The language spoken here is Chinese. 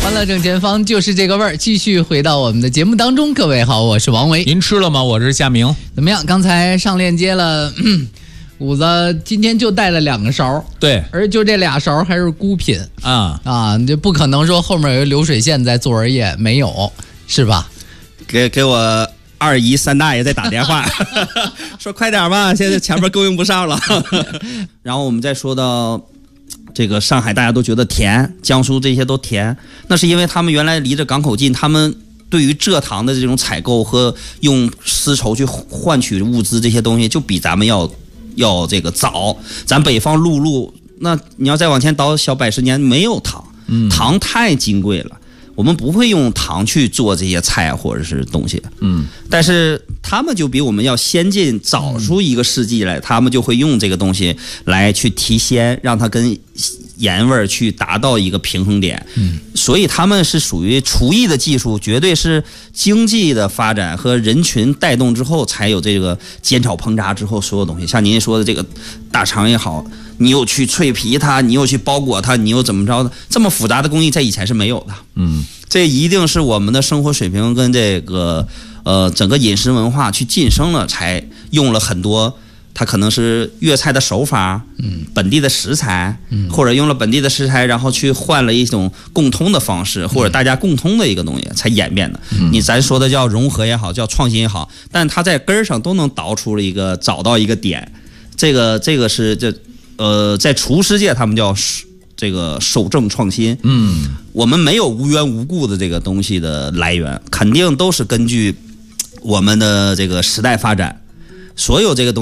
欢乐正前方就是这个味儿，继续回到我们的节目当中。各位好，我是王维。 您吃了吗？我是夏明。 怎么样？刚才上链接了，五子今天就带了2个勺， 对， 而就这俩勺还是孤品啊，你就不可能说后面有个流水线在做作业，没有，是吧？ 给我2姨3大爷在打电话，说快点吧，现在前面供应不上了。然后我们再说到这个上海，大家都觉得甜，江苏这些都甜，那是因为他们原来离着港口近，他们对于蔗糖的这种采购和用丝绸去换取物资这些东西，就比咱们要这个早。咱北方陆路，那你要再往前倒小100年，没有糖，糖太金贵了。我们不会用糖去做这些菜或者是东西，但是他们就比我们要先进，早出1个世纪来，他们就会用这个东西来去提鲜，让它跟盐味去达到一个平衡点。所以他们是属于厨艺的技术，绝对是经济的发展和人群带动之后，才有这个煎炒烹炸之后所有东西。像您说的这个大肠也好，你又去脆皮它，你又去包裹它，你又怎么着的，这么复杂的工艺在以前是没有的。这一定是我们的生活水平跟这个整个饮食文化去晋升了，才用了很多它可能是粤菜的手法，本地的食材，或者用了本地的食材，然后去换了一种共通的方式，或者大家共通的一个东西才演变的。咱说的叫融合也好，叫创新也好，但它在根儿上都能找到一个点。这个是在厨师界他们叫这个守正创新。我们没有无缘无故的这个东西的来源，肯定都是根据我们的这个时代发展，所有这个东西